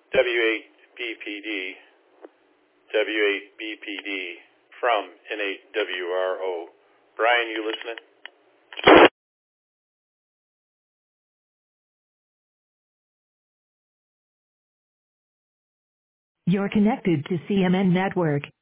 W8BPD, W8BPD from N8WRO. Brian, you listening? You're connected to CMN Network.